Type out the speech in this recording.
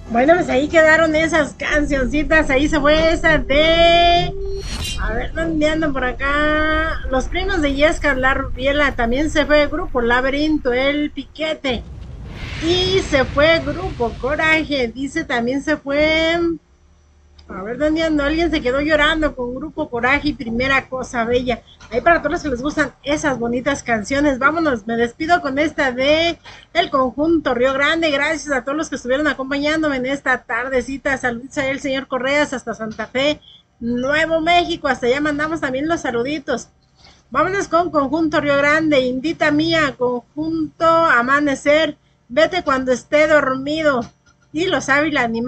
Bueno, pues ahí quedaron esas cancioncitas. Ahí se fue esa de. A ver, ¿dónde andan por acá? Los primos de Yesca, la Rubiela. También se fue Grupo Laberinto, el Piquete. Y se fue Grupo Coraje. Dice también se fue. A ver, ¿dónde ando? Alguien se quedó llorando con Grupo Coraje y Primera Cosa Bella. Ahí para todos los que les gustan esas bonitas canciones. Vámonos, me despido con esta de El Conjunto Río Grande. Gracias a todos los que estuvieron acompañándome en esta tardecita. Saludos a el señor Correas hasta Santa Fe, Nuevo México. Hasta allá mandamos también los saluditos. Vámonos con Conjunto Río Grande, Indita Mía, Conjunto Amanecer, Vete cuando esté dormido. Y los Ávila Animales.